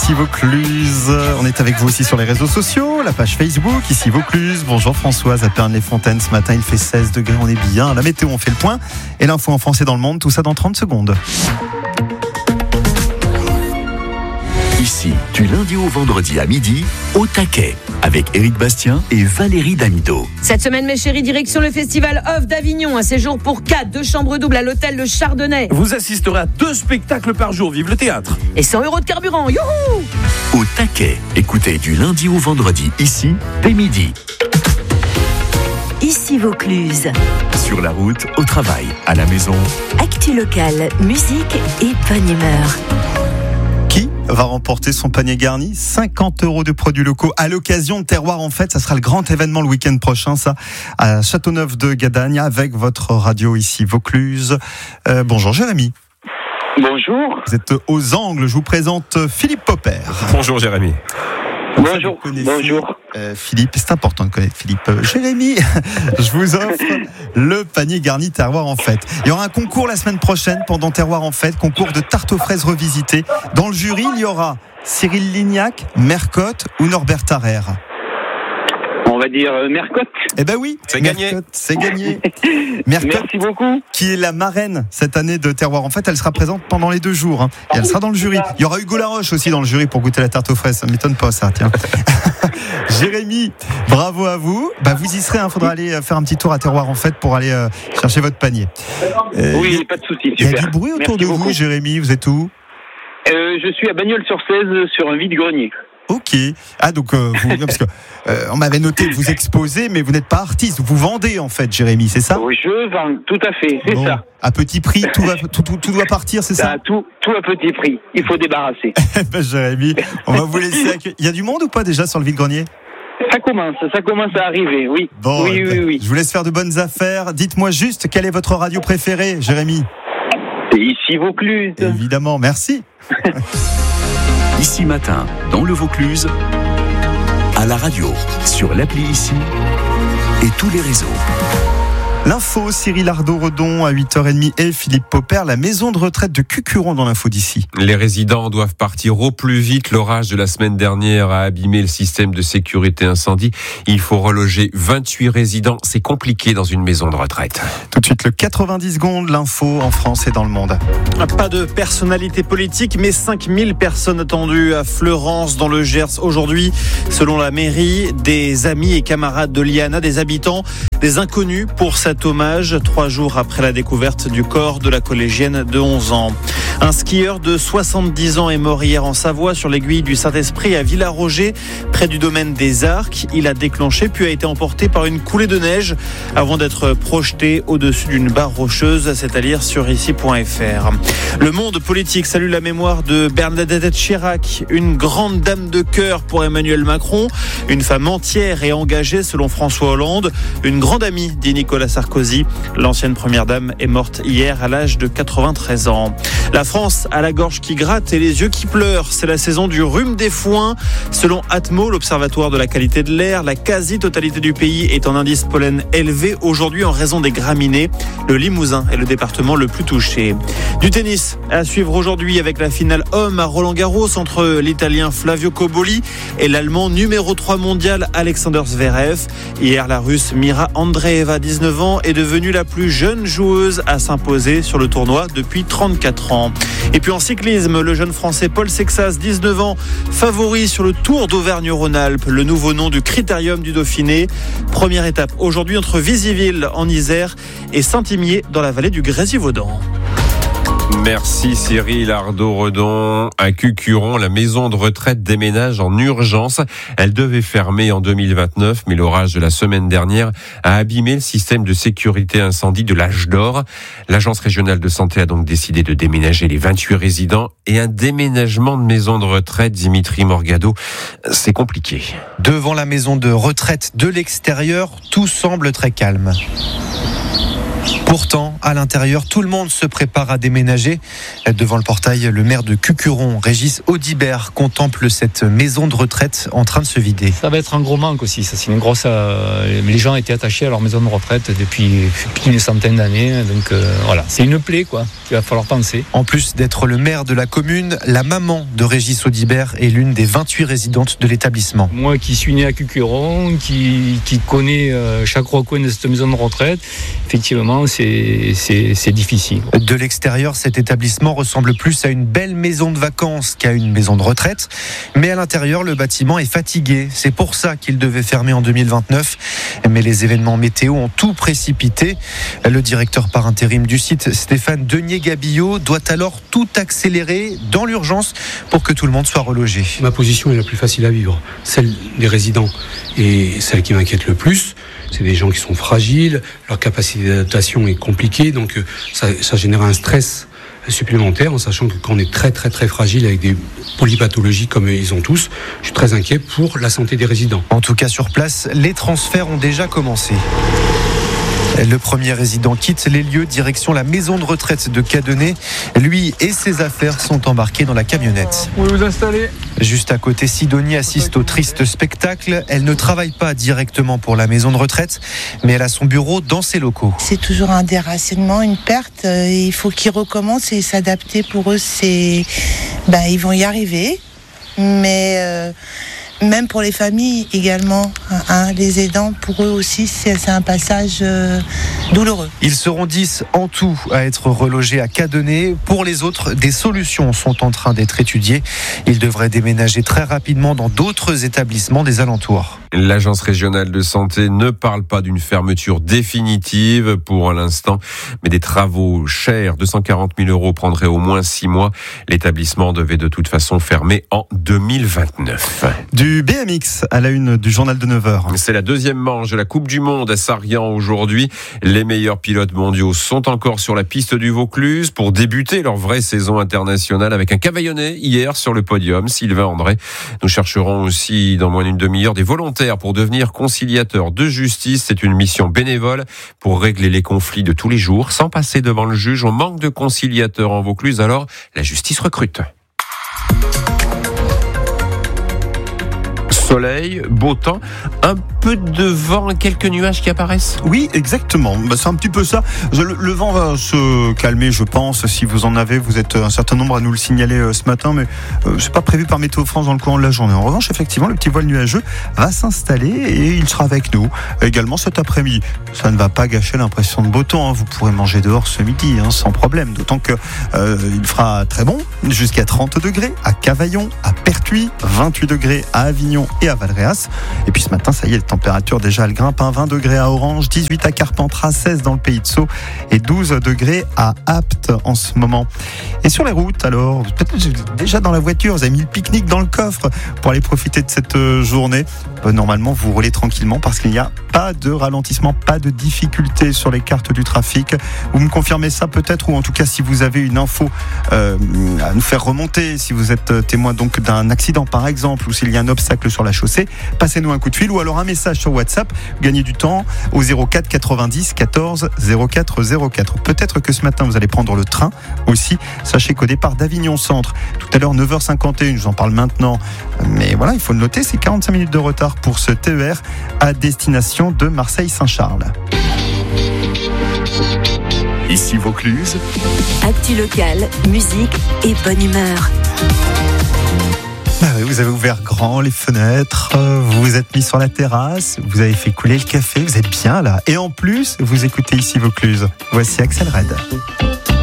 ici Vaucluse. On est avec vous aussi sur les réseaux sociaux, la page Facebook, ici Vaucluse. Bonjour Françoise à Pernes-les-Fontaines. Ce matin, il fait 16 degrés, on est bien. La météo, on fait le point. Et l'info en français dans le monde, tout ça dans 30 secondes. Ici, du lundi au vendredi à midi, au taquet, avec Éric Bastien et Valérie Damido. Cette semaine, mes chéris, direction le festival Off d'Avignon. Un séjour pour 4, 2 chambres doubles à l'hôtel Le Chardonnay. Vous assisterez à 2 spectacles par jour. Vive le théâtre. Et 100 € de carburant. Youhou! Au taquet, écoutez du lundi au vendredi, ici, dès midi. Ici Vaucluse. Sur la route, au travail, à la maison. Actu locale, musique et bonne humeur. Qui va remporter son panier garni? 50 € de produits locaux à l'occasion de Terroir en Fête. Ça sera le grand événement le week-end prochain, ça, à Châteauneuf de Gadagne, avec votre radio ici Vaucluse. Bonjour Jérémy. Bonjour. Vous êtes aux Angles, je vous présente Philippe Popper. Bonjour Jérémy. Bonjour. Philippe, c'est important de connaître Philippe. Jérémy, je vous offre le panier garni Terroir en Fête. Il y aura un concours la semaine prochaine pendant Terroir en Fête, concours de tarte aux fraises revisitées. Dans le jury, il y aura Cyril Lignac, Mercotte ou Norbert Tarrer. On va dire Mercotte. Eh ben oui, c'est gagné. C'est gagné. Mercotte, merci beaucoup. Qui est la marraine cette année de Terroir en Fête, elle sera présente pendant les 2 jours. Hein, et elle sera dans le jury. Il y aura Hugo Laroche aussi dans le jury pour goûter la tarte aux fraises. Ça ne m'étonne pas ça, tiens. Jérémy, bravo à vous. Vous y serez, il faudra aller faire un petit tour à Terroir en Fête pour aller chercher votre panier. Oui, pas de souci. Il y a du bruit autour de vous, Jérémy, vous êtes où? Je suis à Bagnols-sur-Cèze sur un vide-grenier. Ok. Ah donc parce que on m'avait noté que vous exposez, mais vous n'êtes pas artiste. Vous vendez en fait, Jérémy, c'est ça? Oui, je vends, tout à fait, c'est ça. À petit prix, tout doit partir, c'est ça? Tout à petit prix. Il faut débarrasser. Jérémy, on va vous laisser accueillir. Il y a du monde ou pas déjà sur le vide-grenier? Ça commence à arriver, oui. Bon, oui. Je vous laisse faire de bonnes affaires. Dites-moi juste, quelle est votre radio préférée, Jérémy? C'est ici Vaucluse. Évidemment, merci. Ici matin, dans le Vaucluse, à la radio, sur l'appli Ici et tous les réseaux. L'info, Cyril Ardo-Redon à 8h30 et Philippe Popper, la maison de retraite de Cucuron dans l'info d'ici. Les résidents doivent partir au plus vite. L'orage de la semaine dernière a abîmé le système de sécurité incendie. Il faut reloger 28 résidents. C'est compliqué dans une maison de retraite. Tout de suite, le 90 secondes, l'info en France et dans le monde. Pas de personnalité politique, mais 5000 personnes attendues à Fleurance dans le Gers aujourd'hui. Selon la mairie, des amis et camarades de Liana, des habitants, des inconnus pour cet hommage 3 jours après la découverte du corps de la collégienne de 11 ans. Un skieur de 70 ans est mort hier en Savoie sur l'aiguille du Saint-Esprit à Villaroger, près du domaine des Arcs. Il a déclenché puis a été emporté par une coulée de neige avant d'être projeté au-dessus d'une barre rocheuse. C'est à lire sur ici.fr. Le monde politique salue la mémoire de Bernadette Chirac, une grande dame de cœur pour Emmanuel Macron, une femme entière et engagée selon François Hollande, une grande amie, dit Nicolas Sarkozy. L'ancienne première dame est morte hier à l'âge de 93 ans. La France a la gorge qui gratte et les yeux qui pleurent. C'est la saison du rhume des foins. Selon Atmo, l'observatoire de la qualité de l'air, la quasi-totalité du pays est en indice pollen élevé aujourd'hui en raison des graminées. Le Limousin est le département le plus touché. Du tennis à suivre aujourd'hui avec la finale homme à Roland-Garros entre l'Italien Flavio Cobolli et l'Allemand numéro 3 mondial Alexander Zverev. Hier, la Russe Mira Andreeva, 19 ans, est devenue la plus jeune joueuse à s'imposer sur le tournoi depuis 34 ans. Et puis en cyclisme, le jeune Français Paul Sexas, 19 ans, favori sur le Tour d'Auvergne-Rhône-Alpes, le nouveau nom du Critérium du Dauphiné. Première étape aujourd'hui entre Visiville en Isère et Saint-Imier dans la vallée du Grésivaudan. Merci Cyril Ardo-Redon. À Cucuron, la maison de retraite déménage en urgence. Elle devait fermer en 2029, mais l'orage de la semaine dernière a abîmé le système de sécurité incendie de l'Âge d'Or. L'agence régionale de santé a donc décidé de déménager les 28 résidents et un déménagement de maison de retraite, Dimitri Morgado, c'est compliqué. Devant la maison de retraite de l'extérieur, tout semble très calme. Pourtant, à l'intérieur, tout le monde se prépare à déménager. Devant le portail, le maire de Cucuron, Régis Audibert, contemple cette maison de retraite en train de se vider. Ça va être un gros manque aussi. Ça, c'est une grosse. Les gens étaient attachés à leur maison de retraite depuis une centaine d'années. Donc voilà, c'est une plaie quoi. Il va falloir penser. En plus d'être le maire de la commune, la maman de Régis Audibert est l'une des 28 résidentes de l'établissement. Moi qui suis né à Cucuron, qui connais chaque recoin de cette maison de retraite, effectivement, c'est difficile. De l'extérieur, cet établissement ressemble plus à une belle maison de vacances qu'à une maison de retraite. Mais à l'intérieur, le bâtiment est fatigué. C'est pour ça qu'il devait fermer en 2029. Mais les événements météo ont tout précipité. Le directeur par intérim du site, Stéphane Denier-Gabillot, doit alors tout accélérer dans l'urgence pour que tout le monde soit relogé. Ma position est la plus facile à vivre, celle des résidents. Et celle qui m'inquiète le plus, c'est des gens qui sont fragiles, leur capacité d'adaptation est compliquée, donc ça génère un stress supplémentaire, en sachant que quand on est très très très fragile avec des polypathologies comme ils ont tous, je suis très inquiet pour la santé des résidents. En tout cas sur place, les transferts ont déjà commencé. Le premier résident quitte les lieux, direction la maison de retraite de Cadenet. Lui et ses affaires sont embarqués dans la camionnette. Vous vous installez. Juste à côté, Sidonie assiste au triste spectacle. Elle ne travaille pas directement pour la maison de retraite, mais elle a son bureau dans ses locaux. C'est toujours un déracinement, une perte. Il faut qu'ils recommencent et s'adapter. Pour eux, ils vont y arriver. Mais même pour les familles également, les aidants, pour eux aussi, c'est un passage douloureux. Ils seront 10 en tout à être relogés à Cadenet. Pour les autres, des solutions sont en train d'être étudiées. Ils devraient déménager très rapidement dans d'autres établissements des alentours. L'agence régionale de santé ne parle pas d'une fermeture définitive pour l'instant, mais des travaux chers, 240 000 € prendraient au moins 6 mois. L'établissement devait de toute façon fermer en 2029. Du BMX à la une du journal de 9h. C'est la deuxième manche de la Coupe du Monde à Sarrian aujourd'hui. Les meilleurs pilotes mondiaux sont encore sur la piste du Vaucluse pour débuter leur vraie saison internationale avec un Cavaillonnais hier sur le podium, Sylvain André. Nous chercherons aussi dans moins d'une demi-heure des volontaires pour devenir conciliateurs de justice. C'est une mission bénévole pour régler les conflits de tous les jours sans passer devant le juge. On manque de conciliateurs en Vaucluse, alors la justice recrute. Soleil, beau temps, un peu de vent, quelques nuages qui apparaissent. Oui, exactement. C'est un petit peu ça. Le vent va se calmer, je pense. Si vous en avez, vous êtes un certain nombre à nous le signaler ce matin, mais c'est pas prévu par Météo France dans le courant de la journée. En revanche, effectivement, le petit voile nuageux va s'installer et il sera avec nous également cet après-midi. Ça ne va pas gâcher l'impression de beau temps. Vous pourrez manger dehors ce midi sans problème. D'autant que il fera très bon, jusqu'à 30 degrés à Cavaillon, à Pertuis, 28 degrés à Avignon et à Valréas. Et puis ce matin, ça y est, les températures déjà elles grimpent, 20 degrés à Orange, 18 à Carpentras, 16 dans le Pays de Sceaux et 12 degrés à Apt en ce moment. Et sur les routes, alors, peut-être déjà dans la voiture, vous avez mis le pique-nique dans le coffre pour aller profiter de cette journée. Normalement, vous roulez tranquillement parce qu'il n'y a pas de ralentissement, pas de difficulté sur les cartes du trafic. Vous me confirmez ça peut-être, ou en tout cas si vous avez une info à nous faire remonter, si vous êtes témoin donc d'un accident par exemple, ou s'il y a un obstacle sur la chaussée, passez-nous un coup de fil ou alors un message sur WhatsApp. Gagnez du temps au 04 90 14 04 04. Peut-être que ce matin vous allez prendre le train aussi. Sachez qu'au départ d'Avignon Centre, tout à l'heure 9h51, je vous en parle maintenant, mais voilà, il faut le noter, c'est 45 minutes de retard pour ce TER à destination de Marseille-Saint-Charles. Ici Vaucluse. Actu locale, musique et bonne humeur. Oui, vous avez ouvert grand les fenêtres, vous vous êtes mis sur la terrasse, vous avez fait couler le café, vous êtes bien là. Et en plus, vous écoutez Ici Vaucluse. Voici Axel Red.